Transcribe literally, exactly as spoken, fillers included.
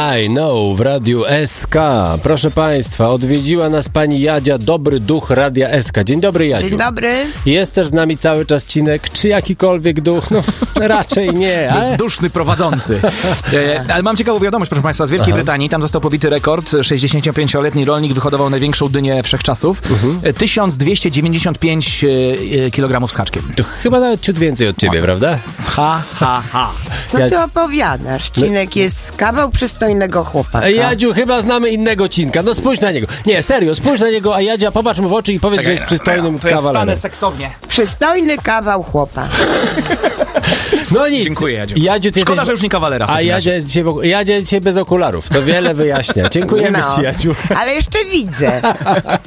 I Know w Radiu S K. Proszę Państwa, odwiedziła nas pani Jadzia, dobry duch Radia S K. Dzień dobry, Jadziu. Dzień dobry. Jest też z nami cały czas Cinek, czy jakikolwiek duch? No raczej nie. Ale... Bezduszny prowadzący. e, ale mam ciekawą wiadomość, proszę Państwa, z Wielkiej Aha. Brytanii. Tam został pobity rekord. sześćdziesięciopięcioletni rolnik wyhodował największą dynię wszechczasów. Uh-huh. tysiąc dwieście dziewięćdziesiąt pięć kilogramów z haczkiem. To chyba nawet ciut więcej od ciebie, o. prawda? Ha, ha, ha. Co ja... ty opowiadasz? Cinek no. jest kawał przystojnego chłopaka. Jadziu, chyba znamy innego Cinka. No spójrz na niego. Nie, serio, spójrz na niego, a Jadzia, popatrz mu w oczy i powiedz, Czekaj, że jest przystojnym no, to kawalerem. Ja stanę seksownie. Przystojny kawał chłopa. No nic. Dziękuję, Jadziu. Jadziu ty Szkoda, jesteś... że już nie kawalera. A Jadzia jest, dzisiaj w... Jadzia jest dzisiaj bez okularów. To wiele wyjaśnia. Dziękujemy no, ci, Jadziu. Ale jeszcze widzę.